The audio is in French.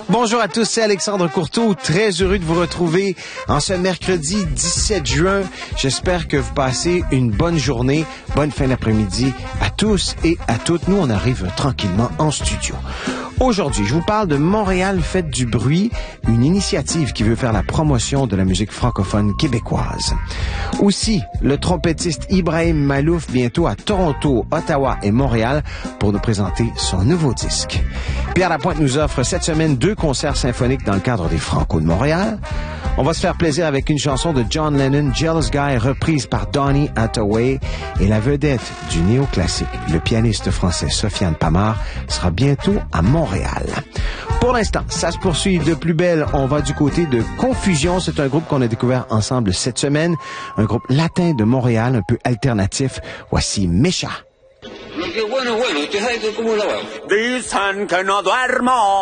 Bonjour à tous, c'est Alexandre Courteau. Très heureux de vous retrouver en ce mercredi 17 juin. J'espère que vous passez une bonne journée, bonne fin d'après-midi à tous et à toutes. Nous, on arrive tranquillement en studio. Aujourd'hui, je vous parle de Montréal Fête du bruit, une initiative qui veut faire la promotion de la musique francophone québécoise. Aussi, le trompettiste Ibrahim Malouf bientôt à Toronto, Ottawa et Montréal pour nous présenter son nouveau disque. Pierre Lapointe nous offre cette semaine 2 concerts symphoniques dans le cadre des Franco de Montréal. On va se faire plaisir avec une chanson de John Lennon, Jealous Guy, reprise par Donny Hathaway. Et la vedette du néoclassique, le pianiste français Sofiane Pamart, sera bientôt à Montréal. Pour l'instant, ça se poursuit de plus belle. On va du côté de Confusion. C'est un groupe qu'on a découvert ensemble cette semaine. Un groupe latin de Montréal, un peu alternatif. Voici Mécha. Dicen que no duermo.